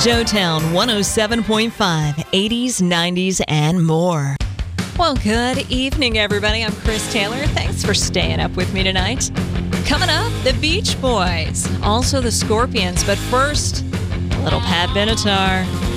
Joetown 107.5, 80s, 90s, and more. Well, good evening, everybody. I'm Chris Taylor. Thanks for staying up with me tonight. Coming up, the Beach Boys, also the Scorpions. But first, a little Pat Benatar.